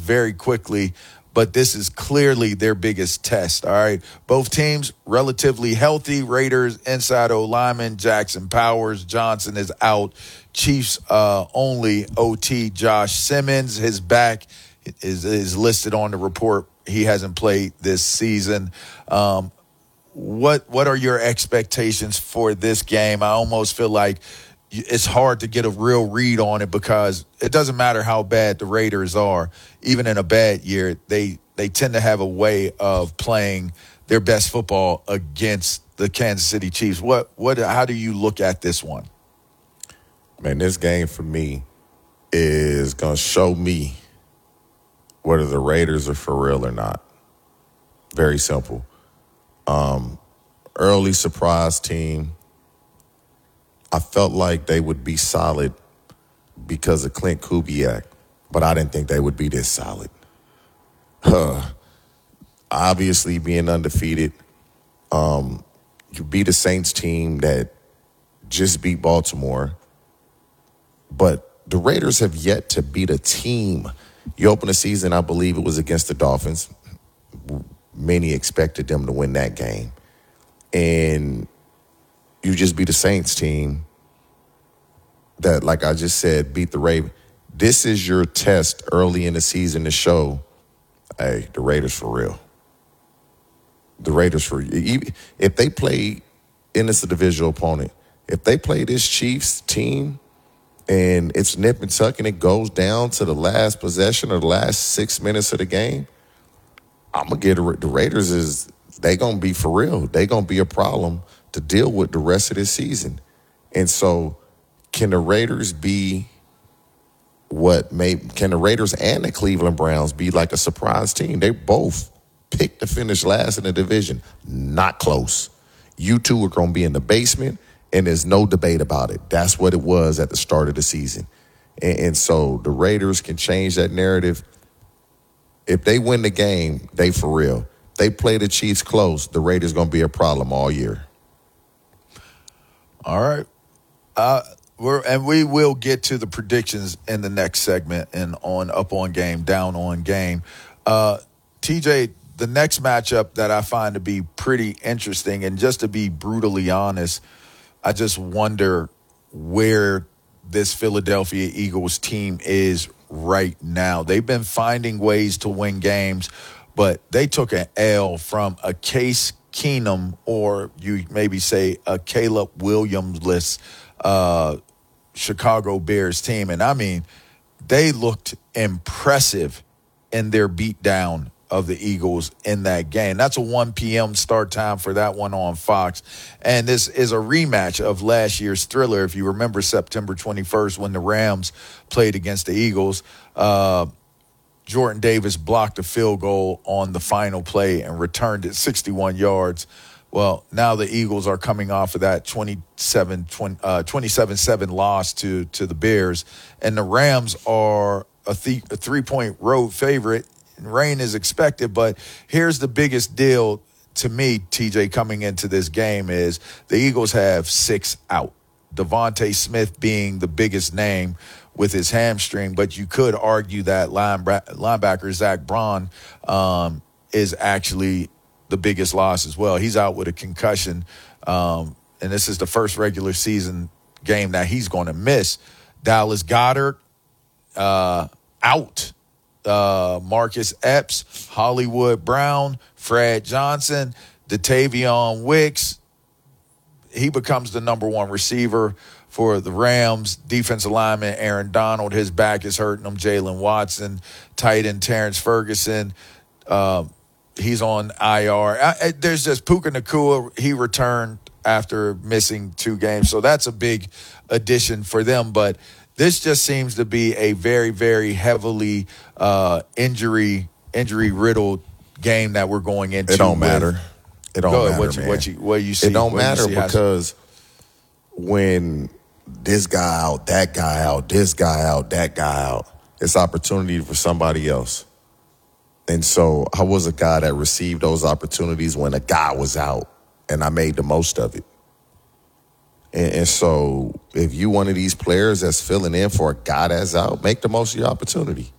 very quickly, but this is clearly their biggest test, all right? Both teams relatively healthy. Raiders inside O-lineman Jackson Powers Johnson is out. Chiefs only OT Josh Simmons. His back is listed on the report. He hasn't played this season. What are your expectations for this game? I almost feel like it's hard to get a real read on it because it doesn't matter how bad the Raiders are. Even in a bad year, they tend to have a way of playing their best football against the Kansas City Chiefs. How do you look at this one? Man, this game for me is going to show me whether the Raiders are for real or not. Very simple. Early surprise team. I felt like they would be solid because of Clint Kubiak, but I didn't think they would be this solid. Obviously, being undefeated, you beat a Saints team that just beat Baltimore, but the Raiders have yet to beat a team. You open the season, I believe it was against the Dolphins. Many expected them to win that game. And you just beat a Saints team that, like I just said, beat the Ravens. This is your test early in the season to show, hey, the Raiders for real. The Raiders for real. If they play, and it's a divisional opponent, if they play this Chiefs team and it's nip and tuck and it goes down to the last possession or the last 6 minutes of the game, I'm going to get the Raiders they going to be for real. They going to be a problem to deal with the rest of this season. And so can the Raiders be can the Raiders and the Cleveland Browns be like a surprise team? They both picked to finish last in the division. Not close. You two are going to be in the basement, and there's no debate about it. That's what it was at the start of the season. And so the Raiders can change that narrative. If they win the game, they for real. They play the Chiefs close, the Raiders going to be a problem all year. All right. We will get to the predictions in the next segment and on up on game, down on game. TJ, the next matchup that I find to be pretty interesting, and just to be brutally honest, I just wonder where this Philadelphia Eagles team is right now. They've been finding ways to win games, but they took an L from a Case Keenum, or you maybe say a Caleb Williams-less Chicago Bears team. And I mean, they looked impressive in their beatdown of the Eagles in that game. That's a 1 p.m. start time for that one on Fox. And this is a rematch of last year's thriller. If you remember September 21st when the Rams played against the Eagles, Jordan Davis blocked a field goal on the final play and returned it 61 yards. Well, now the Eagles are coming off of that 27-7 loss to the Bears, and the Rams are a 3-point road favorite. Rain is expected, but here's the biggest deal to me, TJ, coming into this game is the Eagles have 6 out. Devontae Smith being the biggest name with his hamstring, but you could argue that linebacker Zach Braun is actually the biggest loss as well. He's out with a concussion, and this is the first regular season game that he's going to miss. Dallas Goedert out. Marcus Epps, Hollywood Brown, Fred Johnson, Datavion Wicks. He becomes the number one receiver for the Rams. Defensive lineman Aaron Donald, his back is hurting him. Jalen Watson, tight end Terrence Ferguson, he's on IR. There's just Puka Nacua. He returned after missing 2 games, so that's a big addition for them. But this just seems to be a very, very heavily injury-riddled game that we're going into. It don't matter. It don't matter, man. What you see? It don't matter because when this guy out, that guy out, this guy out, that guy out, it's opportunity for somebody else. And so I was a guy that received those opportunities when a guy was out, and I made the most of it. And so if you one of these players that's filling in for a guy that's out, make the most of your opportunity.